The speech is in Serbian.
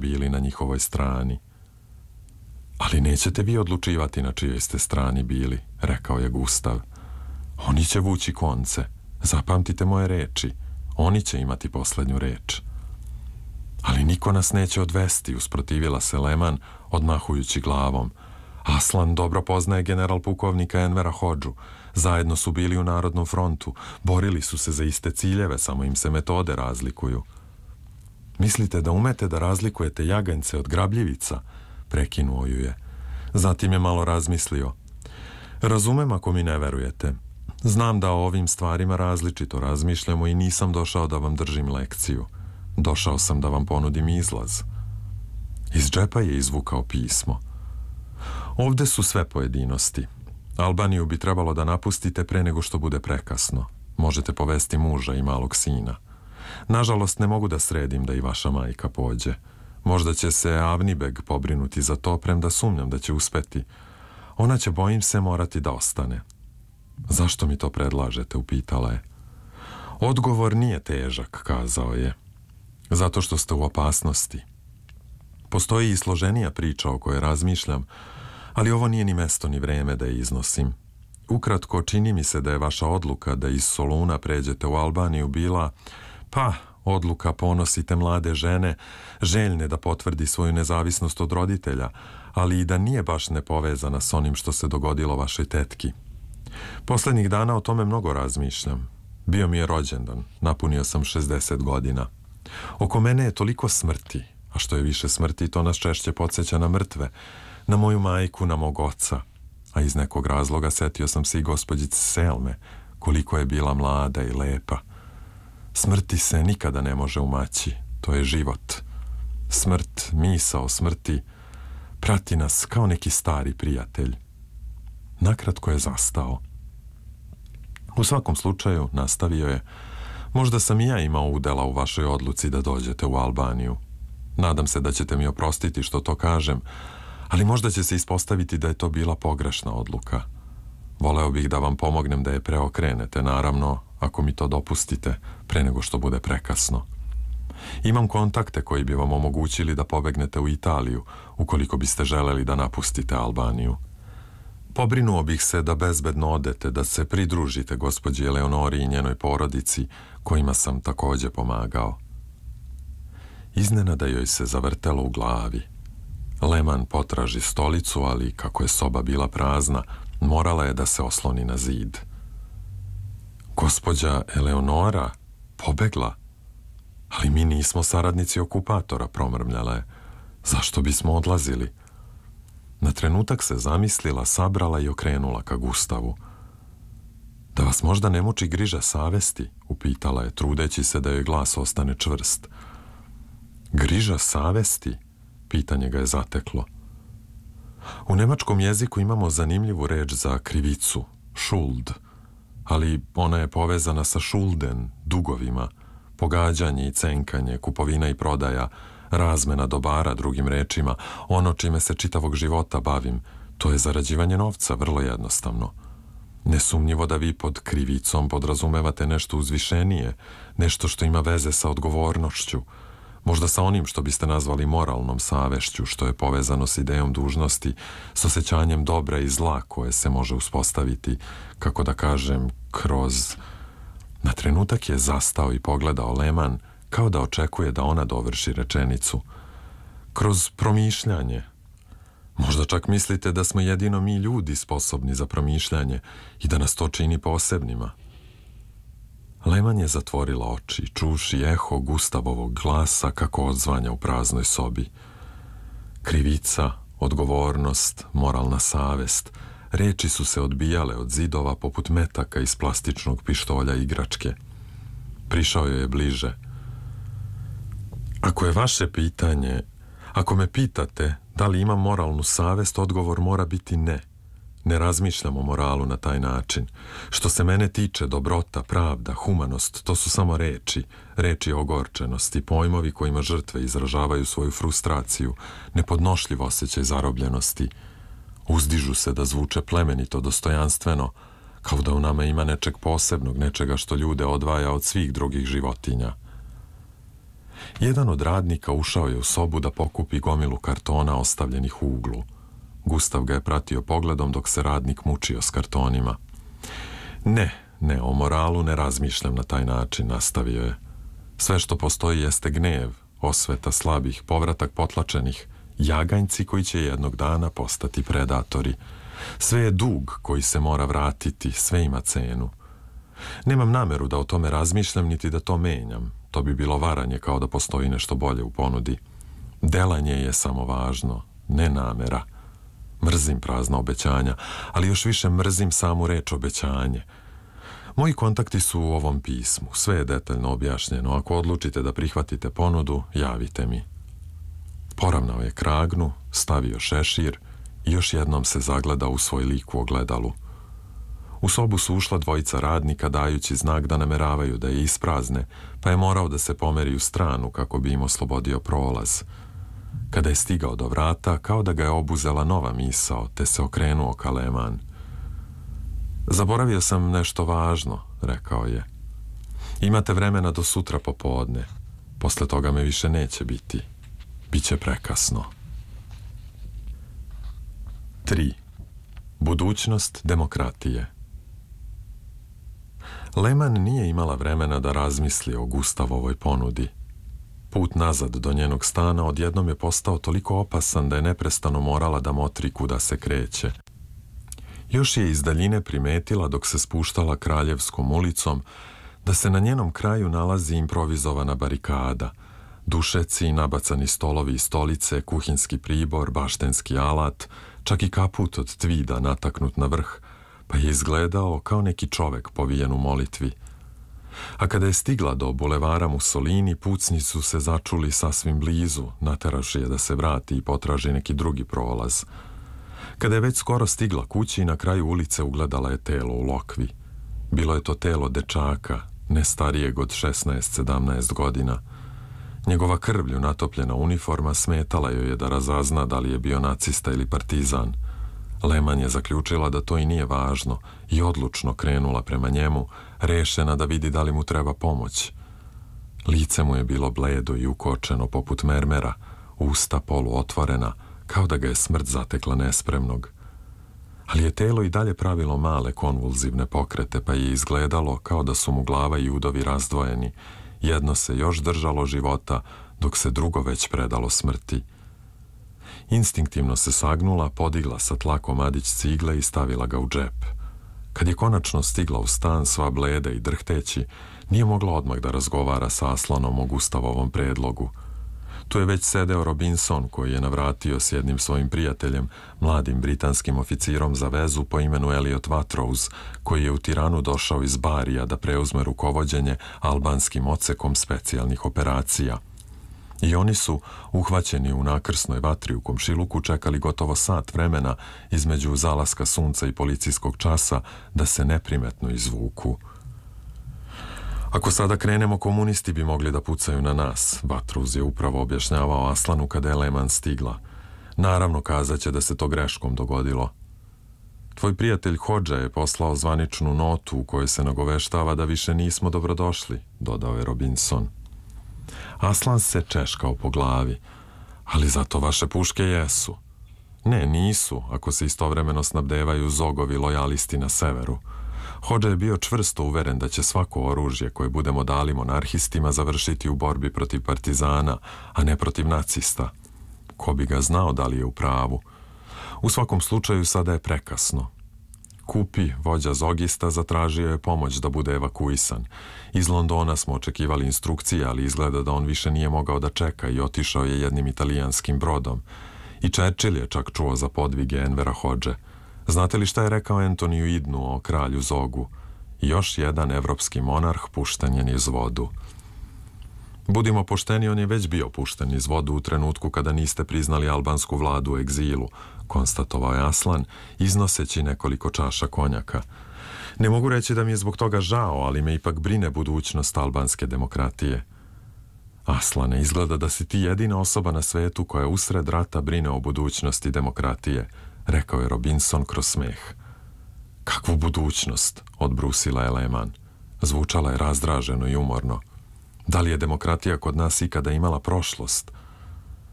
bili na njihovoj strani. Ali nećete vi odlučivati na čijoj ste strani bili, rekao je Gustav. Oni će vući konce. Zapamtite moje reči. Oni će imati poslednju reč. Ali niko nas neće odvesti, usprotivila se Leman, odmahujući glavom. Aslan dobro poznaje general pukovnika Envera Hodžu. Zajedno su bili u Narodnom frontu. Borili su se za iste ciljeve, samo im se metode razlikuju. Mislite da umete da razlikujete jaganjce od grabljivica? Prekinuo ju je. Zatim je malo razmislio. Razumem ako mi ne verujete. Znam da o ovim stvarima različito razmišljamo i nisam došao da vam držim lekciju. Došao sam da vam ponudim izlaz. Iz džepa je izvukao pismo. Ovde su sve pojedinosti. Albaniju bi trebalo da napustite pre nego što bude prekasno. Možete povesti muža i malog sina. Nažalost, ne mogu da sredim da i vaša majka pođe. Možda će se Avnibeg pobrinuti za to, premda sumnjam da će uspeti. Ona će, bojim se, morati da ostane. Zašto mi to predlažete, upitala je. Odgovor nije težak, kazao je. Zato što ste u opasnosti. Postoji i složenija priča o kojoj razmišljam, ali ovo nije ni mesto ni vreme da je iznosim. Ukratko, čini mi se da je vaša odluka da iz Soluna pređete u Albaniju bila, odluka ponosite mlade žene, željne da potvrdi svoju nezavisnost od roditelja, ali i da nije baš nepovezana s onim što se dogodilo vašoj tetki. Poslednjih dana o tome mnogo razmišljam. Bio mi je rođendan, napunio sam 60 godina. Oko mene je toliko smrti, a što je više smrti, to nas češće podsjeća na mrtve, na moju majku, na mog oca. A iz nekog razloga setio sam se i gospođice Selme, koliko je bila mlada i lepa. Smrti se nikada ne može umaći, to je život. Smrt, misao smrti, prati nas kao neki stari prijatelj. Nakratko je zastao. U svakom slučaju, nastavio je, možda sam i ja imao udela u vašoj odluci da dođete u Albaniju. Nadam se da ćete mi oprostiti što to kažem, ali možda će se ispostaviti da je to bila pogrešna odluka. Voleo bih da vam pomognem da je preokrenete, naravno, ako mi to dopustite, pre nego što bude prekasno. Imam kontakte koji bi vam omogućili da pobegnete u Italiju, ukoliko biste želeli da napustite Albaniju. Pobrinuo bih se da bezbedno odete, da se pridružite gospođi Eleonori i njenoj porodici, kojima sam takođe pomagao. Iznenada joj se zavrtelo u glavi. Leman potraži stolicu, ali kako je soba bila prazna, morala je da se osloni na zid. Gospođa Eleonora pobegla? Ali mi nismo saradnici okupatora, promrmljala je. Zašto bismo odlazili? Na trenutak se zamislila, sabrala i okrenula ka Gustavu. Da vas možda ne muči griža savesti, upitala je, trudeći se da joj glas ostane čvrst. Griža savesti? Pitanje ga je zateklo. U nemačkom jeziku imamo zanimljivu reč za krivicu, Schuld, ali ona je povezana sa Schulden, dugovima, pogađanje i cenkanje, kupovina i prodaja, razmena dobara, drugim rečima, ono čime se čitavog života bavim, to je zarađivanje novca, vrlo jednostavno. Nesumnjivo da vi pod krivicom podrazumevate nešto uzvišenije, nešto što ima veze sa odgovornošću, možda sa onim što biste nazvali moralnom savešću, što je povezano s idejom dužnosti, s osjećanjem dobra i zla koje se može uspostaviti, kako da kažem, kroz... Na trenutak je zastao i pogledao Leman, kao da očekuje da ona dovrši rečenicu. Kroz promišljanje. Možda čak mislite da smo jedino mi ljudi sposobni za promišljanje i da nas to čini posebnima. Leman je zatvorila oči, čuši eho Gustavovog glasa kako odzvanja u praznoj sobi. Krivica, odgovornost, moralna savest, reči su se odbijale od zidova poput metaka iz plastičnog pištolja igračke. Prišao joj je bliže. Ako je vaše pitanje, ako me pitate da li imam moralnu savest, odgovor mora biti ne. Ne razmišljam o moralu na taj način. Što se mene tiče, dobrota, pravda, humanost, to su samo reči ogorčenosti, pojmovi kojima žrtve izražavaju svoju frustraciju, nepodnošljiv osjećaj zarobljenosti. Uzdižu se da zvuče plemenito, dostojanstveno, kao da u nama ima nečeg posebnog, nečega što ljude odvaja od svih drugih životinja. Jedan od radnika ušao je u sobu da pokupi gomilu kartona ostavljenih u uglu. Gustav ga je pratio pogledom dok se radnik mučio s kartonima. Ne, o moralu ne razmišljam na taj način, nastavio je. Sve što postoji jeste gnev, osveta slabih, povratak potlačenih, jaganjci koji će jednog dana postati predatori. Sve je dug koji se mora vratiti, sve ima cenu. Nemam nameru da o tome razmišljam niti da to menjam. To bi bilo varanje kao da postoji nešto bolje u ponudi. Delanje je samo važno, ne namera. Mrzim prazna obećanja, ali još više mrzim samu reč obećanje. Moji kontakti su u ovom pismu, sve je detaljno objašnjeno. Ako odlučite da prihvatite ponudu, javite mi. Poravnao je kragnu, stavio šešir i još jednom se zagledao u svoj lik u ogledalu. U sobu su ušla dvojica radnika dajući znak da nameravaju da je isprazne, pa je morao da se pomeri u stranu kako bi im oslobodio prolaz. Kada je stigao do vrata, kao da ga je obuzela nova misao, te se okrenuo ka Lehmann. Zaboravio sam nešto važno, rekao je. Imate vremena do sutra popodne. Posle toga me više neće biti. Biće prekasno. 3. Budućnost demokratije. Lehmann nije imala vremena da razmisli o Gustavovoj ponudi. Put nazad do njenog stana odjednom je postao toliko opasan da je neprestano morala da motri kuda se kreće. Još je iz daljine primetila dok se spuštala Kraljevskom ulicom da se na njenom kraju nalazi improvizovana barikada, dušeci, nabacani stolovi i stolice, kuhinski pribor, baštenski alat, čak i kaput od tvida nataknut na vrh, pa je izgledao kao neki čovek povijen u molitvi. A kada je stigla do bulevara Mussolini, pucnji su se začuli sasvim blizu, nateraši je da se vrati i potraži neki drugi prolaz. Kada je već skoro stigla kući, na kraju ulice ugledala je telo u lokvi. Bilo je to telo dečaka, ne starijeg od 16-17 godina. Njegova krvlju natopljena uniforma smetala joj je da razazna da li je bio nacista ili partizan. Lehmann je zaključila da to i nije važno i odlučno krenula prema njemu, rešena da vidi da li mu treba pomoć. Lice mu je bilo bledo i ukočeno poput mermera, usta poluotvorena, kao da ga je smrt zatekla nespremnog. Ali je telo i dalje pravilo male konvulzivne pokrete, pa je izgledalo kao da su mu glava i udovi razdvojeni. Jedno se još držalo života, dok se drugo već predalo smrti. Instinktivno se sagnula, podigla sa tla komadić cigle i stavila ga u džep. Kad je konačno stigla u stan, sva bleda i drhteći, nije mogla odmah da razgovara sa Aslanom o Gustavovom predlogu. Tu je već sedeo Robinson, koji je navratio s jednim svojim prijateljem, mladim britanskim oficirom za vezu po imenu Elliot Watrous, koji je u Tiranu došao iz Barija da preuzme rukovođenje albanskim odsekom specijalnih operacija. I oni su, uhvaćeni u nakrsnoj vatri u komšiluku, čekali gotovo sat vremena između zalaska sunca i policijskog časa da se neprimetno izvuku. Ako sada krenemo, komunisti bi mogli da pucaju na nas, Watrous je upravo objašnjavao Aslanu kada je Lehmann stigla. Naravno, kazaće da se to greškom dogodilo. Tvoj prijatelj Hodža je poslao zvaničnu notu u kojoj se nagoveštava da više nismo dobrodošli, dodao je Robinson. Aslan se češkao po glavi. Ali zato vaše puške jesu. Ne, nisu, ako se istovremeno snabdevaju zogovi lojalisti na severu. Hodža je bio čvrsto uveren da će svako oružje koje budemo dali monarhistima završiti u borbi protiv partizana, a ne protiv nacista. Ko bi ga znao da li je u pravu? U svakom slučaju sada je prekasno. Kupi, vođa zogista, zatražio je pomoć da bude evakuisan. Iz Londona smo očekivali instrukcije, ali izgleda da on više nije mogao da čeka i otišao je jednim italijanskim brodom. I Churchill je čak čuo za podvige Envera Hodže. Znate li šta je rekao Antoniju Idnu o kralju Zogu? Još jedan evropski monarh pušten je niz vodu. Budimo pošteni, on je već bio pušten iz vodu u trenutku kada niste priznali albansku vladu u egzilu, konstatovao je Aslan, iznoseći nekoliko čaša konjaka. Ne mogu reći da mi je zbog toga žao, ali me ipak brine budućnost albanske demokratije. Aslane, izgleda da si ti jedina osoba na svetu koja usred rata brine o budućnosti demokratije, rekao je Robinson kroz smeh. Kakvu budućnost, odbrusila je Lehmann. Zvučala je razdraženo i umorno. Da li je demokratija kod nas ikada imala prošlost?